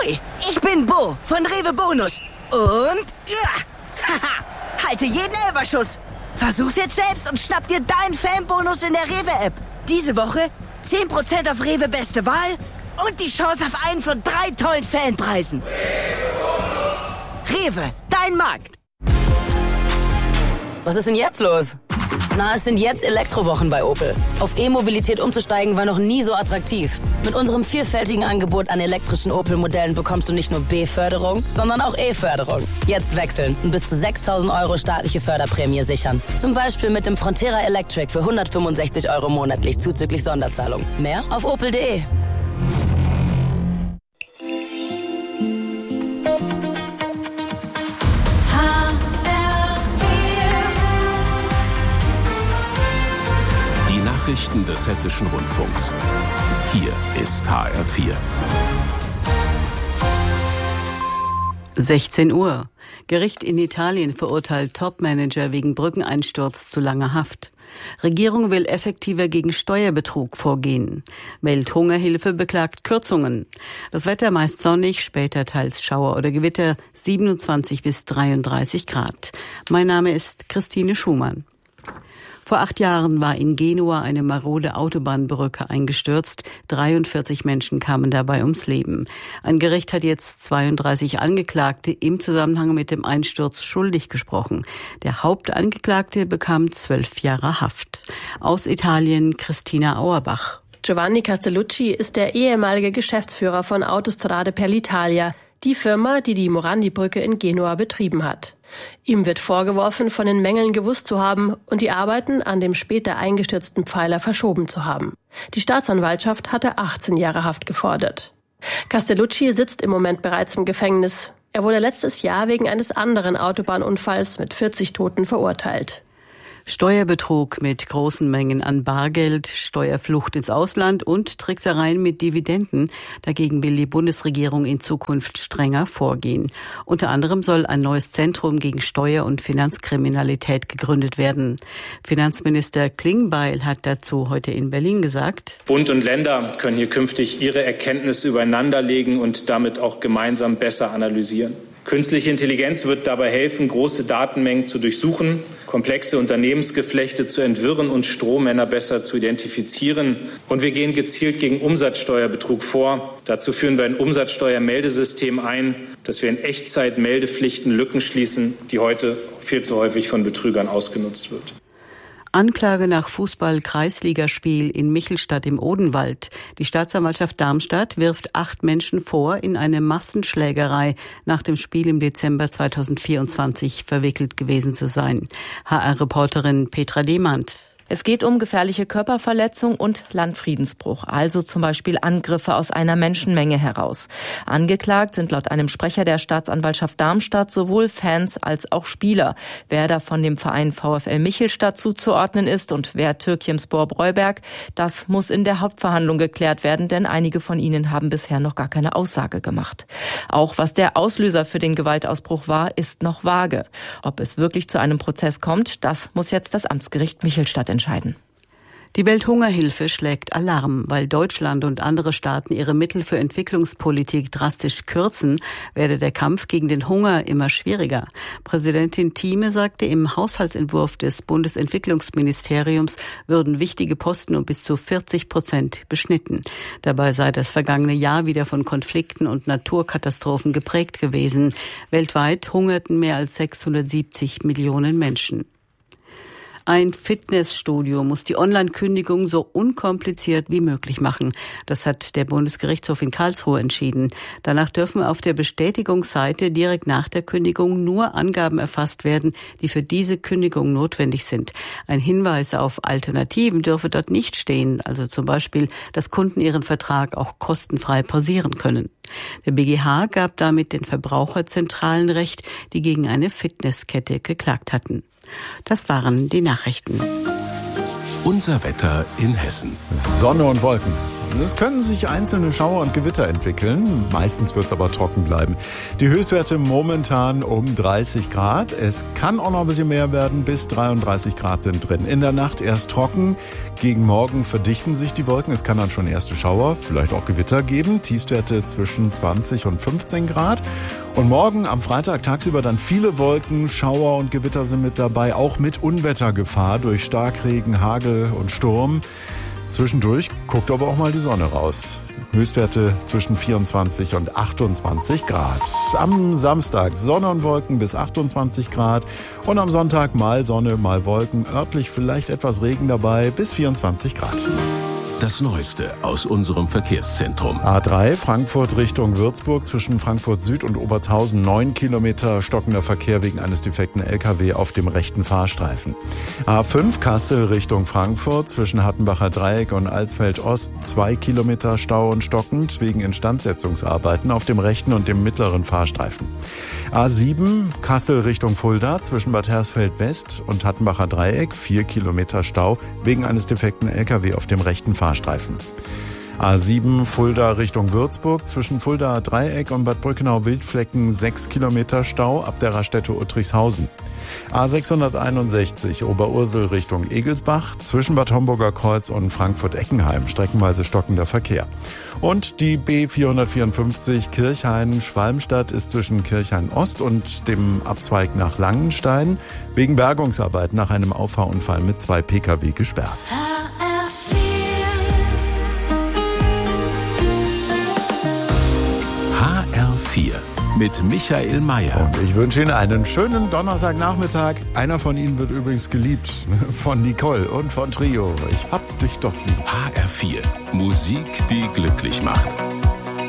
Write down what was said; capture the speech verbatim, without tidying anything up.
Ahoi, ich bin Bo von Rewe Bonus. Und, ja, haha, halte jeden Elferschuss. Versuch's jetzt selbst und schnapp dir deinen Fanbonus in der Rewe-App. Diese Woche zehn Prozent auf Rewe Beste Wahl und die Chance auf einen von drei tollen Fanpreisen. Rewe, dein Markt. Was ist denn jetzt los? Na, es sind jetzt Elektrowochen bei Opel. Auf E-Mobilität umzusteigen war noch nie so attraktiv. Mit unserem vielfältigen Angebot an elektrischen Opel-Modellen bekommst du nicht nur B-Förderung, sondern auch E-Förderung. Jetzt wechseln und bis zu sechstausend Euro staatliche Förderprämie sichern. Zum Beispiel mit dem Frontera Electric für hundertfünfundsechzig Euro monatlich zuzüglich Sonderzahlung. Mehr auf opel punkt de. Nachrichten des Hessischen Rundfunks. Hier ist H R vier. sechzehn Uhr. Gericht in Italien verurteilt Topmanager wegen Brückeneinsturz zu langer Haft. Regierung will effektiver gegen Steuerbetrug vorgehen. Welthungerhilfe beklagt Kürzungen. Das Wetter meist sonnig, später teils Schauer oder Gewitter, siebenundzwanzig bis dreiunddreißig Grad. Mein Name ist Christine Schumann. Vor acht Jahren war in Genua eine marode Autobahnbrücke eingestürzt. dreiundvierzig Menschen kamen dabei ums Leben. Ein Gericht hat jetzt zweiunddreißig Angeklagte im Zusammenhang mit dem Einsturz schuldig gesprochen. Der Hauptangeklagte bekam zwölf Jahre Haft. Aus Italien Christina Auerbach. Giovanni Castellucci ist der ehemalige Geschäftsführer von Autostrade per l'Italia, die Firma, die die Morandi-Brücke in Genua betrieben hat. Ihm wird vorgeworfen, von den Mängeln gewusst zu haben und die Arbeiten an dem später eingestürzten Pfeiler verschoben zu haben. Die Staatsanwaltschaft hatte achtzehn Jahre Haft gefordert. Castellucci sitzt im Moment bereits im Gefängnis. Er wurde letztes Jahr wegen eines anderen Autobahnunfalls mit vierzig Toten verurteilt. Steuerbetrug mit großen Mengen an Bargeld, Steuerflucht ins Ausland und Tricksereien mit Dividenden. Dagegen will die Bundesregierung in Zukunft strenger vorgehen. Unter anderem soll ein neues Zentrum gegen Steuer- und Finanzkriminalität gegründet werden. Finanzminister Klingbeil hat dazu heute in Berlin gesagt: Bund und Länder können hier künftig ihre Erkenntnisse übereinanderlegen und damit auch gemeinsam besser analysieren. Künstliche Intelligenz wird dabei helfen, große Datenmengen zu durchsuchen, komplexe Unternehmensgeflechte zu entwirren und Strohmänner besser zu identifizieren. Und wir gehen gezielt gegen Umsatzsteuerbetrug vor. Dazu führen wir ein Umsatzsteuermeldesystem ein, dass wir in Echtzeit Meldepflichten Lücken schließen, die heute viel zu häufig von Betrügern ausgenutzt wird. Anklage nach Fußball-Kreisligaspiel in Michelstadt im Odenwald. Die Staatsanwaltschaft Darmstadt wirft acht Menschen vor, in eine Massenschlägerei nach dem Spiel im Dezember zweitausendvierundzwanzig verwickelt gewesen zu sein. H R-Reporterin Petra Demand. Es geht um gefährliche Körperverletzung und Landfriedensbruch, also zum Beispiel Angriffe aus einer Menschenmenge heraus. Angeklagt sind laut einem Sprecher der Staatsanwaltschaft Darmstadt sowohl Fans als auch Spieler. Wer da von dem Verein VfL Michelstadt zuzuordnen ist und wer Türkimspor Breuberg, das muss in der Hauptverhandlung geklärt werden, denn einige von ihnen haben bisher noch gar keine Aussage gemacht. Auch was der Auslöser für den Gewaltausbruch war, ist noch vage. Ob es wirklich zu einem Prozess kommt, das muss jetzt das Amtsgericht Michelstadt entscheiden. Die Welthungerhilfe schlägt Alarm. Weil Deutschland und andere Staaten ihre Mittel für Entwicklungspolitik drastisch kürzen, werde der Kampf gegen den Hunger immer schwieriger. Präsidentin Thieme sagte, im Haushaltsentwurf des Bundesentwicklungsministeriums würden wichtige Posten um bis zu vierzig Prozent beschnitten. Dabei sei das vergangene Jahr wieder von Konflikten und Naturkatastrophen geprägt gewesen. Weltweit hungerten mehr als sechshundertsiebzig Millionen Menschen. Ein Fitnessstudio muss die Online-Kündigung so unkompliziert wie möglich machen. Das hat der Bundesgerichtshof in Karlsruhe entschieden. Danach dürfen auf der Bestätigungsseite direkt nach der Kündigung nur Angaben erfasst werden, die für diese Kündigung notwendig sind. Ein Hinweis auf Alternativen dürfe dort nicht stehen, also zum Beispiel, dass Kunden ihren Vertrag auch kostenfrei pausieren können. Der B G H gab damit den Verbraucherzentralen Recht, die gegen eine Fitnesskette geklagt hatten. Das waren die Nachrichten. Unser Wetter in Hessen. Sonne und Wolken. Es können sich einzelne Schauer und Gewitter entwickeln. Meistens wird es aber trocken bleiben. Die Höchstwerte momentan um dreißig Grad. Es kann auch noch ein bisschen mehr werden. Bis dreiunddreißig Grad sind drin. In der Nacht erst trocken. Gegen Morgen verdichten sich die Wolken. Es kann dann schon erste Schauer, vielleicht auch Gewitter geben. Tiefstwerte zwischen zwanzig und fünfzehn Grad. Und morgen am Freitag tagsüber dann viele Wolken, Schauer und Gewitter sind mit dabei. Auch mit Unwettergefahr durch Starkregen, Hagel und Sturm. Zwischendurch guckt aber auch mal die Sonne raus. Höchstwerte zwischen vierundzwanzig und achtundzwanzig Grad. Am Samstag Sonne und Wolken bis achtundzwanzig Grad. Und am Sonntag mal Sonne, mal Wolken. Örtlich vielleicht etwas Regen dabei bis vierundzwanzig Grad. Das Neueste aus unserem Verkehrszentrum. A drei Frankfurt Richtung Würzburg zwischen Frankfurt Süd und Obertshausen. Neun Kilometer stockender Verkehr wegen eines defekten L K W auf dem rechten Fahrstreifen. A fünf Kassel Richtung Frankfurt zwischen Hattenbacher Dreieck und Alsfeld Ost. Zwei Kilometer Stau und stockend wegen Instandsetzungsarbeiten auf dem rechten und dem mittleren Fahrstreifen. A sieben Kassel Richtung Fulda zwischen Bad Hersfeld West und Hattenbacher Dreieck. Vier Kilometer Stau wegen eines defekten L K W auf dem rechten Fahrstreifen. Fahrstreifen. A sieben Fulda Richtung Würzburg zwischen Fulda Dreieck und Bad Brückenau-Wildflecken sechs Kilometer Stau ab der Raststätte Uttrichshausen. A sechshunderteinundsechzig Oberursel Richtung Egelsbach zwischen Bad Homburger Kreuz und Frankfurt-Eckenheim streckenweise stockender Verkehr. Und die B vierhundertvierundfünfzig Kirchhain-Schwalmstadt ist zwischen Kirchhain Ost und dem Abzweig nach Langenstein wegen Bergungsarbeit nach einem Auffahrunfall mit zwei Pkw gesperrt. H R vier mit Michael Mayer. Und ich wünsche Ihnen einen schönen Donnerstagnachmittag. Einer von Ihnen wird übrigens geliebt. Von Nicole und von Trio. Ich hab dich doch lieb. H R vier. Musik, die glücklich macht.